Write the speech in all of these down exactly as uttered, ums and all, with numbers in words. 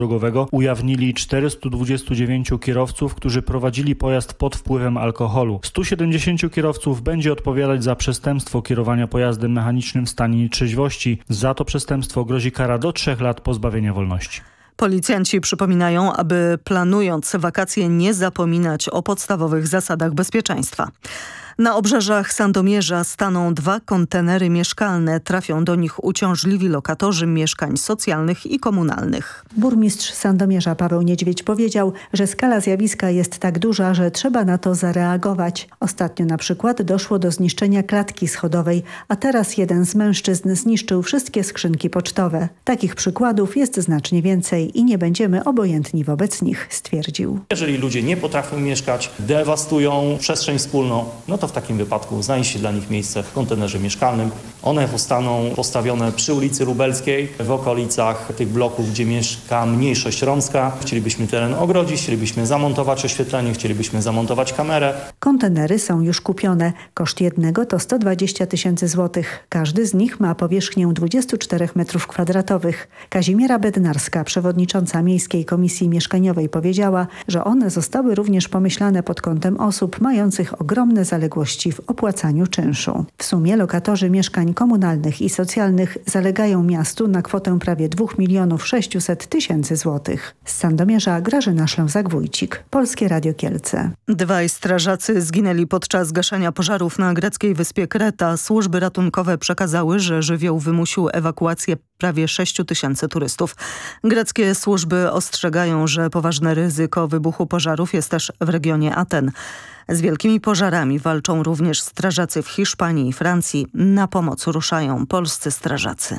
drogowego ujawnili czterystu dwudziestu dziewięciu kierowców, którzy prowadzili pojazd pod wpływem alkoholu. stu siedemdziesięciu kierowców będzie odpowiadać za przestępstwo kierowania pojazdem mechanicznym w stanie nietrzeźwości. Za to przestępstwo grozi kara do trzech lat pozbawienia wolności. Policjanci przypominają, aby planując wakacje nie zapominać o podstawowych zasadach bezpieczeństwa. Na obrzeżach Sandomierza staną dwa kontenery mieszkalne. Trafią do nich uciążliwi lokatorzy mieszkań socjalnych i komunalnych. Burmistrz Sandomierza Paweł Niedźwiedź powiedział, że skala zjawiska jest tak duża, że trzeba na to zareagować. Ostatnio na przykład doszło do zniszczenia klatki schodowej, a teraz jeden z mężczyzn zniszczył wszystkie skrzynki pocztowe. Takich przykładów jest znacznie więcej i nie będziemy obojętni wobec nich, stwierdził. Jeżeli ludzie nie potrafią mieszkać, dewastują przestrzeń wspólną, no to w takim wypadku znajdzie się dla nich miejsce w kontenerze mieszkalnym. One zostaną postawione przy ulicy Lubelskiej, w okolicach tych bloków, gdzie mieszka mniejszość romska. Chcielibyśmy teren ogrodzić, chcielibyśmy zamontować oświetlenie, chcielibyśmy zamontować kamerę. Kontenery są już kupione. Koszt jednego to sto dwadzieścia tysięcy złotych. Każdy z nich ma powierzchnię dwadzieścia cztery metrów kwadratowych. Kazimiera Bednarska, przewodnicząca Miejskiej Komisji Mieszkaniowej, powiedziała, że one zostały również pomyślane pod kątem osób mających ogromne zaległości w opłacaniu czynszu. W sumie lokatorzy mieszkań komunalnych i socjalnych zalegają miastu na kwotę prawie dwa miliony sześćset tysięcy złotych. Z Sandomierza Grażyna Szlęzak-Wójcik, Polskie Radio Kielce. Dwaj strażacy zginęli podczas gaszenia pożarów na greckiej wyspie Kreta. Służby ratunkowe przekazały, że żywioł wymusił ewakuację prawie sześciu tysięcy turystów. Greckie służby ostrzegają, że poważne ryzyko wybuchu pożarów jest też w regionie Aten. Z wielkimi pożarami walczą również strażacy w Hiszpanii i Francji. Na pomoc ruszają polscy strażacy.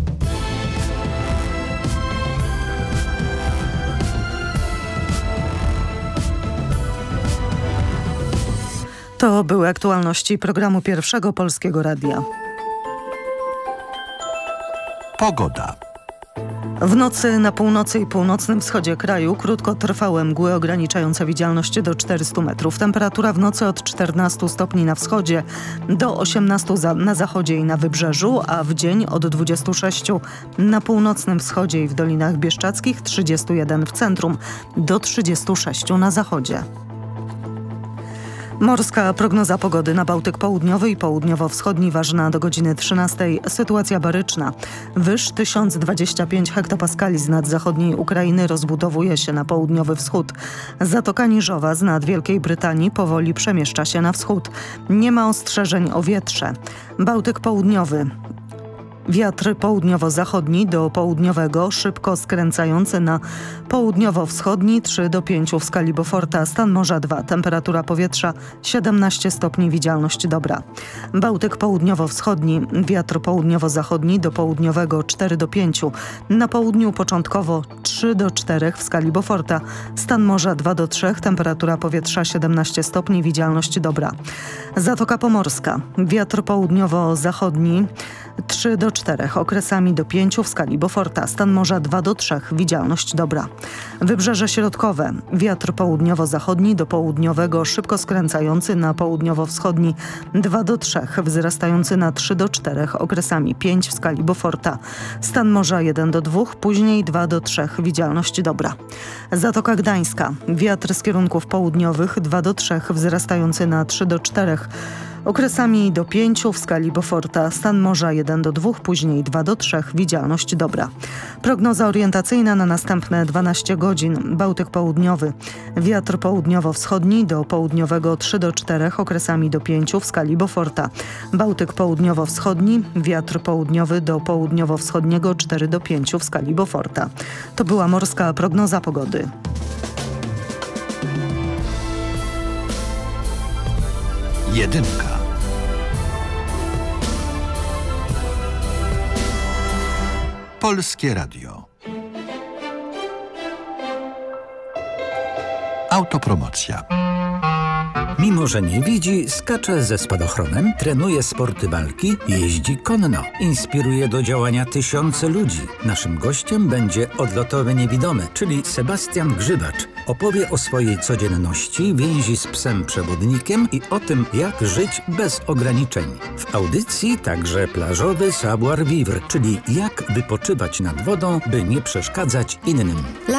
To były aktualności programu Pierwszego Polskiego Radia. Pogoda. W nocy na północy i północnym wschodzie kraju krótkotrwałe mgły ograniczające widzialność do czterystu metrów. Temperatura w nocy od czternastu stopni na wschodzie do osiemnastu za, na zachodzie i na wybrzeżu, a w dzień od dwudziestu sześciu na północnym wschodzie i w Dolinach Bieszczadzkich, trzydziestu jeden w centrum do trzydziestu sześciu na zachodzie. Morska prognoza pogody na Bałtyk Południowy i Południowo-Wschodni ważna do godziny trzynastej. Sytuacja baryczna. Wyż tysiąc dwadzieścia pięć hektopaskali z nad zachodniej Ukrainy rozbudowuje się na południowy wschód. Zatoka Niżowa z nad Wielkiej Brytanii powoli przemieszcza się na wschód. Nie ma ostrzeżeń o wietrze. Bałtyk Południowy. Wiatr południowo-zachodni do południowego, szybko skręcający na południowo-wschodni trzy do pięciu w skali Beauforta, stan morza dwa, temperatura powietrza siedemnaście stopni, widzialność dobra. Bałtyk południowo-wschodni, wiatr południowo-zachodni do południowego cztery do pięciu, na południu początkowo trzy do czterech w skali Beauforta, stan morza dwa do trzech, temperatura powietrza siedemnaście stopni, widzialność dobra. Zatoka Pomorska, wiatr południowo-zachodni trzy do czterech, okresami do pięciu w skali Beauforta, stan morza dwa do trzech, widzialność dobra. Wybrzeże Środkowe, wiatr południowo-zachodni do południowego, szybko skręcający na południowo-wschodni dwa do trzech, wzrastający na trzy do czterech, okresami pięć w skali Beauforta, stan morza jeden do dwóch, później dwa do trzech, widzialność dobra. Zatoka Gdańska, wiatr z kierunków południowych dwa do trzech, wzrastający na trzy do czterech, okresami do pięciu w skali Beauforta, stan morza jeden do dwóch, później dwa do trzech, widzialność dobra. Prognoza orientacyjna na następne dwanaście godzin. Bałtyk Południowy, wiatr południowo-wschodni do południowego trzy do czterech, okresami do pięciu w skali Beauforta. Bałtyk Południowo-wschodni, wiatr południowy do południowo-wschodniego cztery do pięciu w skali Beauforta. To była morska prognoza pogody. Jedynka. Polskie Radio. Autopromocja. Mimo że nie widzi, skacze ze spadochronem, trenuje sporty walki, jeździ konno. Inspiruje do działania tysiące ludzi. Naszym gościem będzie odlotowy niewidomy, czyli Sebastian Grzybacz. Opowie o swojej codzienności, więzi z psem przewodnikiem i o tym, jak żyć bez ograniczeń. W audycji także plażowy savoir vivre, czyli jak wypoczywać nad wodą, by nie przeszkadzać innym.